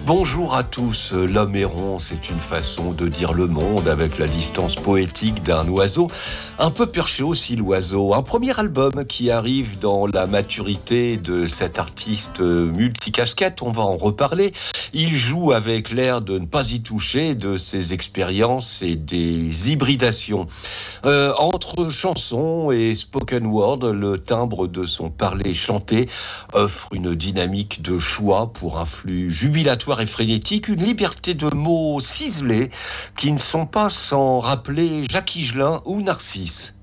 Bonjour à tous, l'homme errant, c'est une façon de dire le monde avec la distance poétique d'un oiseau. Un peu perché aussi l'oiseau. Un premier album qui arrive dans la maturité de cet artiste multicasquette, on va en reparler. Il joue avec l'air de ne pas y toucher, de ses expériences et des hybridations. Entre chansons et spoken word, le timbre de son parler chanté offre une dynamique de choix pour un flux jubilatoire et frénétique, une liberté de mots ciselés qui ne sont pas sans rappeler Jacques Higelin ou Narcisse.